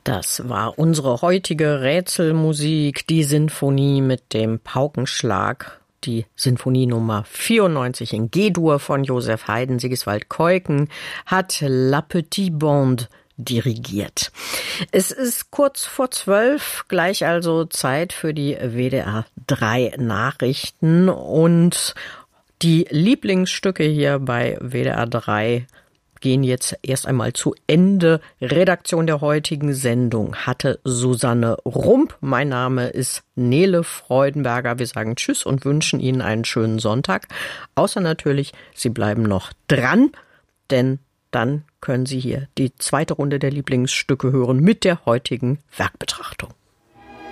Das war unsere heutige Rätselmusik, die Sinfonie mit dem Paukenschlag, die Sinfonie Nummer 94 in G-Dur von Joseph Haydn. Sigiswald Keuken hat La Petite Bande dirigiert. Es ist kurz vor 12, gleich also Zeit für die WDR 3 Nachrichten und die Lieblingsstücke hier bei WDR 3 gehen jetzt erst einmal zu Ende. Redaktion der heutigen Sendung hatte Susanne Rump. Mein Name ist Nele Freudenberger. Wir sagen Tschüss und wünschen Ihnen einen schönen Sonntag. Außer natürlich, Sie bleiben noch dran, denn dann können Sie hier die zweite Runde der Lieblingsstücke hören mit der heutigen Werkbetrachtung.